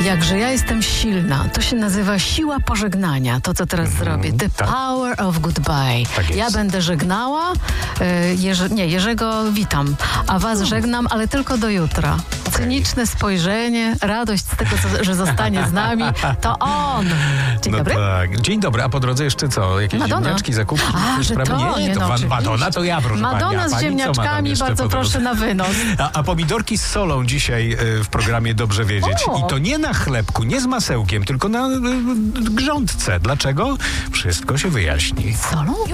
Jakże ja jestem silna. To się nazywa siła pożegnania. To, co teraz zrobię. The power of goodbye. Tak jest. Ja będę żegnała. Jerzego witam. A was żegnam, ale tylko do jutra. Cyniczne spojrzenie, radość z tego, że zostanie z nami. To on. Dzień dobry. Tak. Dzień dobry. A po drodze jeszcze co? Jakieś ziemniaczki, zakupki? żetonie, Nie, to oczywiście. Madonna to ja, proszę pani. Madonna A z pani co ma tam ziemniaczkami, jeszcze bardzo po drodze? proszę na wynos. A pomidorki z solą dzisiaj w programie Dobrze Wiedzieć. O! I to nie na chlebku, nie z masełkiem, tylko na grządce. Dlaczego? Wszystko się wyjaśni. Solą?